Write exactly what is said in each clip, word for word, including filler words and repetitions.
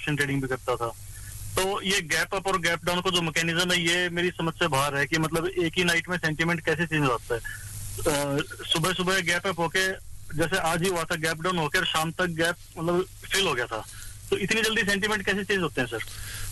Option trading भी करता था। तो ये गैप अप और गैप डाउन का जो मैकेनिज्म है, ये मेरी समझ से बाहर है कि मतलब एक ही नाइट में सेंटीमेंट कैसे चेंज होता है। सुबह सुबह गैप अप होके, जैसे आज ही हुआ था, गैप डाउन होकर शाम तक गैप मतलब फिल हो गया था, तो इतनी जल्दी सेंटीमेंट कैसे चेंज होते हैं सर?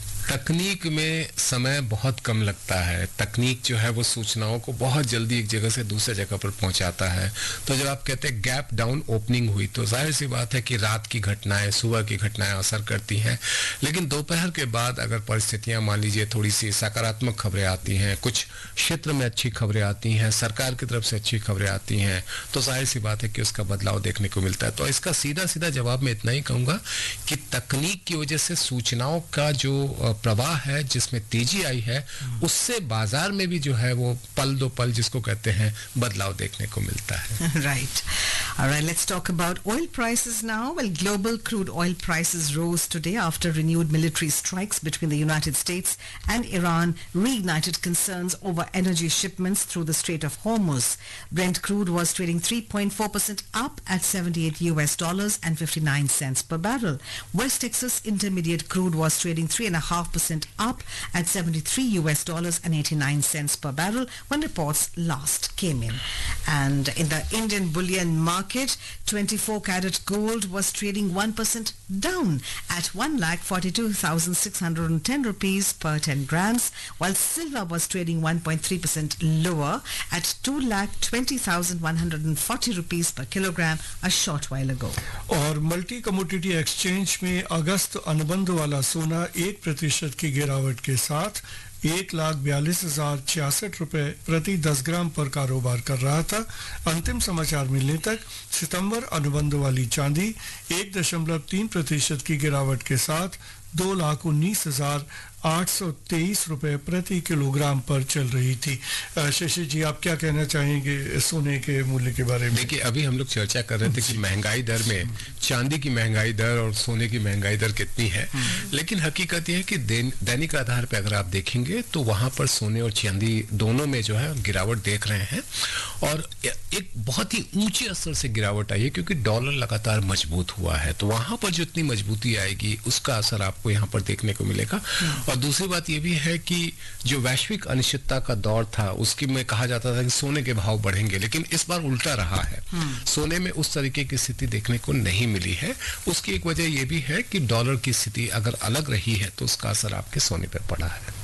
तकनीक में समय बहुत कम लगता है। तकनीक जो है वो सूचनाओं को बहुत जल्दी एक जगह से दूसरे जगह पर पहुंचाता है। तो जब आप कहते हैं गैप डाउन ओपनिंग हुई, तो जाहिर सी बात है कि रात की घटनाएं, सुबह की घटनाएं असर करती हैं। लेकिन दोपहर के बाद अगर परिस्थितियां मान लीजिए थोड़ी सी सकारात्मक खबरें आती हैं, कुछ क्षेत्र में अच्छी खबरें आती हैं, सरकार की तरफ से अच्छी खबरें आती हैं, तो जाहिर सी बात है कि उसका बदलाव देखने को मिलता है। तो इसका सीधा सीधा जवाब मैं इतना ही कहूंगा कि तकनीक की वजह से सूचनाओं का जो प्रवाह है, जिसमें तेजी आई है, उससे बाजार में भी जो है वो पल दो पल जिसको कहते हैं बदलाव देखने को मिलता है। Right. All right, let's talk about oil prices now. Well, global crude oil prices rose today after renewed military strikes between the United States and Iran reignited concerns over energy shipments through the Strait of Hormuz. Brent crude was trading three point four percent up at seventy-eight U S dollars and fifty-nine cents per barrel. West Texas Intermediate crude was trading three point five percent up at seventy-three U S dollars and eighty-nine cents per barrel when reports last came in. And in the Indian bullion market, twenty-four carat gold was trading one percent down at one lakh forty-two thousand six hundred ten rupees per ten grams, while silver was trading one point three percent lower at two lakh twenty thousand one hundred forty rupees per kilogram a short while ago. और multi commodity exchange में अगस्त अनुबंध वाला सोना एक प्रतिशत की गिरावट के साथ एक लाख बयालीस हजार छियासठ रुपए प्रति दस ग्राम पर कारोबार कर रहा था। अंतिम समाचार मिलने तक सितंबर अनुबंध वाली चांदी एक दशमलव तीन प्रतिशत की गिरावट के साथ दो लाख उन्नीस हजार आठ सौ तेईस रुपए प्रति किलोग्राम पर चल रही थी। शशि जी, आप क्या कहना चाहेंगे सोने के मूल्य के बारे में? देखिए, अभी हम लोग चर्चा कर रहे थे कि महंगाई दर में चांदी की महंगाई दर और सोने की महंगाई दर कितनी है, लेकिन हकीकत यह है कि दैनिक आधार पर अगर आप देखेंगे तो वहां पर सोने और चांदी दोनों में जो है गिरावट देख रहे हैं, और एक बहुत ही ऊंचे स्तर से गिरावट आई है क्योंकि डॉलर लगातार मजबूत हुआ है। तो वहां पर जितनी मजबूती आएगी उसका असर आपको यहाँ पर देखने को मिलेगा। और दूसरी बात यह भी है कि जो वैश्विक अनिश्चितता का दौर था उसकी में कहा जाता था कि सोने के भाव बढ़ेंगे, लेकिन इस बार उल्टा रहा है। सोने में उस तरीके की स्थिति देखने को नहीं मिली है। उसकी एक वजह यह भी है कि डॉलर की स्थिति अगर अलग रही है तो उसका असर आपके सोने पर पड़ा है।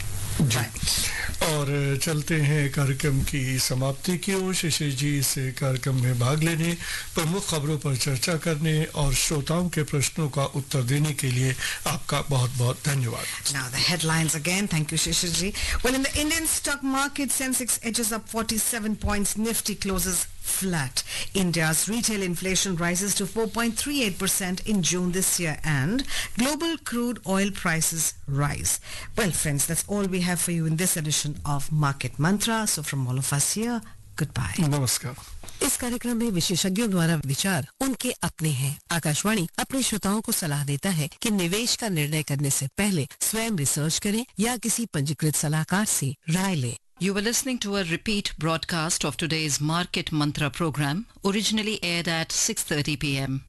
और चलते हैं कार्यक्रम की समाप्ति की ओर। शशि जी से कार्यक्रम में भाग लेने, प्रमुख खबरों पर चर्चा करने और श्रोताओं के प्रश्नों का उत्तर देने के लिए आपका बहुत बहुत धन्यवाद। Now the headlines again. Thank you, Shishi ji. Well, in the Indian stock market, Sensex edges up forty-seven points, Nifty closes flat. India's retail inflation rises to four point three eight percent in June this year, and global crude oil prices rise. Well, friends, that's all we have for you in this edition of Market Mantra. So from all of us here, goodbye. नमस्कार। इस कार्यक्रम में विशेषज्ञों द्वारा विचार उनके अपने हैं। आकाशवाणी अपने श्रोताओं को सलाह देता है कि निवेश का निर्णय करने से पहले स्वयं रिसर्च करें या किसी पंजीकृत सलाहकार से राय लें। You were listening to a repeat broadcast of today's Market Mantra program, originally aired at six thirty p m